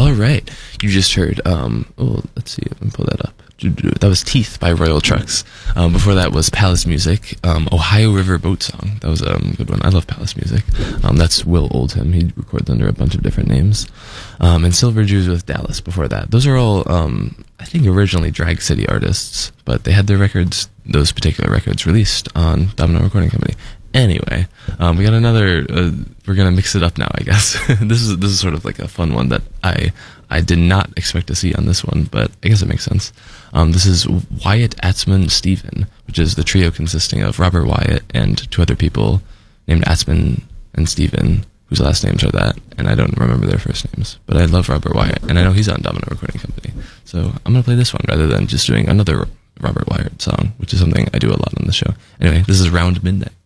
All right, you just heard. Let's see. Let me pull that up. That was Teeth by Royal Trucks. Before that was Palace Music, Ohio River Boat Song. That was a good one. I love Palace Music. That's Will Oldham. He records under a bunch of different names. And Silver Jews with Dallas before that. Those are all, I think, originally Drag City artists, but they had their records, those particular records, released on Domino Recording Company. Anyway, we got another. We're gonna mix it up now, I guess. This is sort of like a fun one that I did not expect to see on this one, but I guess it makes sense. This is Wyatt, Atzman, Steven, which is the trio consisting of Robert Wyatt and two other people named Atzman and Steven, whose last names are that, and I don't remember their first names. But I love Robert Wyatt, and I know he's on Domino Recording Company, so I'm gonna play this one rather than just doing another Robert Wyatt song, which is something I do a lot on the show. Anyway, this is Round Midnight.